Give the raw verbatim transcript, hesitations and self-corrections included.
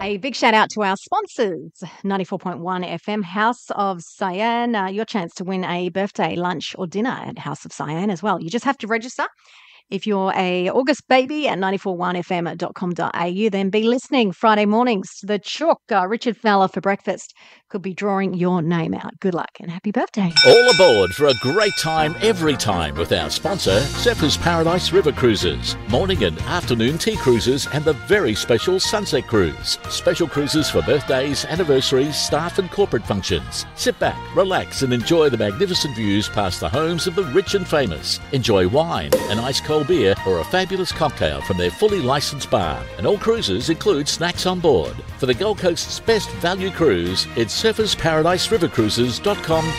A big shout out to our sponsors, ninety-four point one F M, House of Cyan. Uh, your chance to win a birthday lunch or dinner at House of Cyan as well. You just have to register. If you're a August baby at nine four one f m dot com dot a u, then be listening Friday mornings to the Chook. Uh, Richard Fowler for breakfast could be drawing your name out. Good luck and happy birthday. All aboard for a great time every time with our sponsor, Surfers Paradise River Cruises. Morning and afternoon tea cruises and the very special Sunset Cruise. Special cruises for birthdays, anniversaries, staff and corporate functions. Sit back, relax and enjoy the magnificent views past the homes of the rich and famous. Enjoy wine, an ice cold beer or a fabulous cocktail from their fully licensed bar. And all cruises include snacks on board. For the Gold Coast's best value cruise, it's surfers paradise river cruises dot com.